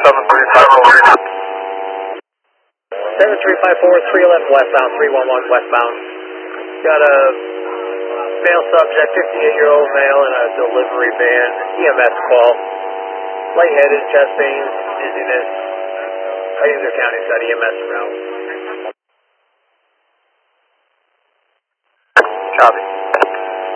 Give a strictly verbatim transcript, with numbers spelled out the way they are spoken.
seven three five four. seven three five four, three eleven westbound, three one one westbound. Got a male subject, fifty-eight-year-old male in a delivery van, E M S call. Lightheaded, chest pains, dizziness. Razor County got E M S around. Copy.